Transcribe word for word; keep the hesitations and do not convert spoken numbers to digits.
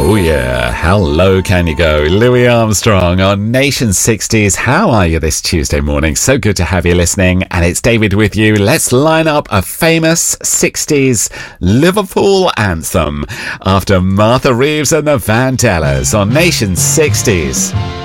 Oh yeah, how low can you go? Louis Armstrong on Nation sixties. How are you this Tuesday morning? So good to have you listening. And it's David with you. Let's line up a famous sixties Liverpool anthem after Martha Reeves and the Vandellas on Nation sixties.